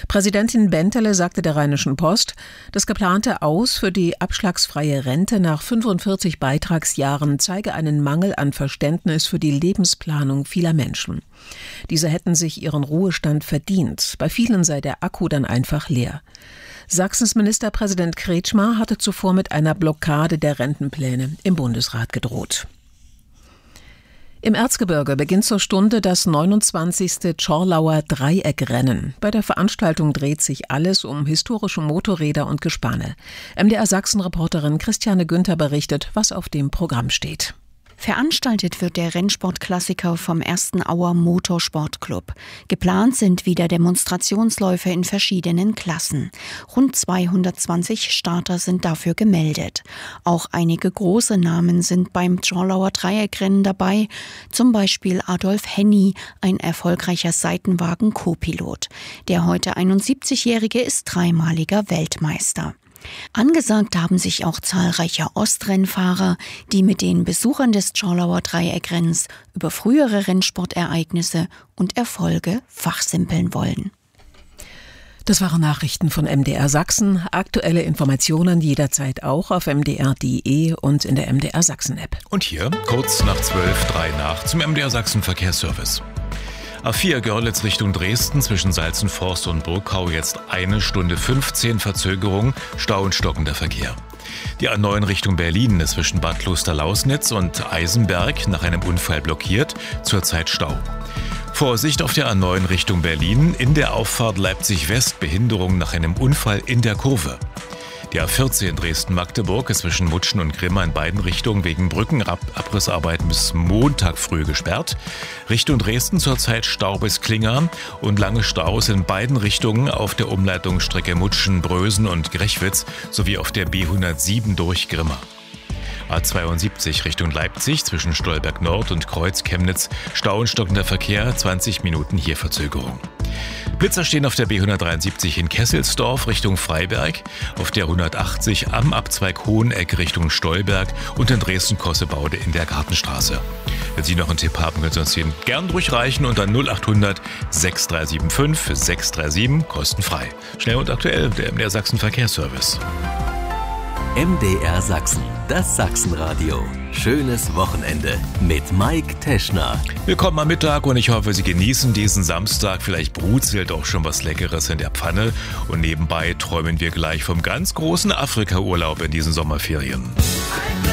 Präsidentin Bentele sagte der Rheinischen Post, das geplante Aus für die abschlagsfreie Rente nach 45 Beitragsjahren zeige einen Mangel an Verständnis für die Lebensplanung vieler Menschen. Diese hätten sich ihren Ruhestand verdient. Bei vielen sei der Akku dann einfach leer. Sachsens Ministerpräsident Kretschmer hatte zuvor mit einer Blockade der Rentenpläne im Bundesrat gedroht. Im Erzgebirge beginnt zur Stunde das 29. Tschorlauer Dreieckrennen. Bei der Veranstaltung dreht sich alles um historische Motorräder und Gespanne. MDR Sachsen-Reporterin Christiane Günther berichtet, was auf dem Programm steht. Veranstaltet wird der Rennsportklassiker vom 1. Auer Motorsportclub. Geplant sind wieder Demonstrationsläufe in verschiedenen Klassen. Rund 220 Starter sind dafür gemeldet. Auch einige große Namen sind beim Tschorlauer Dreieckrennen dabei, zum Beispiel Adolf Henny, ein erfolgreicher Seitenwagen-Co-Pilot. Der heute 71-Jährige ist dreimaliger Weltmeister. Angesagt haben sich auch zahlreiche Ostrennfahrer, die mit den Besuchern des Tschorlauer Dreieckrenns über frühere Rennsportereignisse und Erfolge fachsimpeln wollen. Das waren Nachrichten von MDR Sachsen. Aktuelle Informationen jederzeit auch auf mdr.de und in der MDR Sachsen-App. Und hier, kurz nach 12:03 nach, zum MDR Sachsen Verkehrsservice. A4 Görlitz Richtung Dresden zwischen Salzenforst und Burgkau jetzt 1 Stunde 15 Verzögerung, Stau und stockender Verkehr. Die A9 Richtung Berlin ist zwischen Bad Klosterlausnitz und Eisenberg nach einem Unfall blockiert, zurzeit Stau. Vorsicht auf der A9 Richtung Berlin, in der Auffahrt Leipzig-West Behinderung nach einem Unfall in der Kurve. Die A14 Dresden-Magdeburg ist zwischen Mutschen und Grimma in beiden Richtungen wegen Brückenabrissarbeiten bis Montag früh gesperrt. Richtung Dresden zurzeit Stau bis Klingern und lange Staus in beiden Richtungen auf der Umleitungsstrecke Mutschen, Brösen und Grechwitz sowie auf der B107 durch Grimma. A72 Richtung Leipzig zwischen Stolberg Nord und Kreuz Chemnitz, Stau und stockender Verkehr, 20 Minuten hier Verzögerung. Blitzer stehen auf der B173 in Kesselsdorf Richtung Freiberg, auf der 180 am Abzweig Hoheneck Richtung Stolberg und in Dresden-Kossebaude in der Gartenstraße. Wenn Sie noch einen Tipp haben, können Sie uns den gern durchreichen unter 0800 6375 637, kostenfrei. Schnell und aktuell, der MDR Sachsen Verkehrsservice. MDR Sachsen, das Sachsenradio. Schönes Wochenende mit Mike Teschner. Willkommen am Mittag und ich hoffe, Sie genießen diesen Samstag. Vielleicht brutzelt auch schon was Leckeres in der Pfanne. Und nebenbei träumen wir gleich vom ganz großen Afrika-Urlaub in diesen Sommerferien.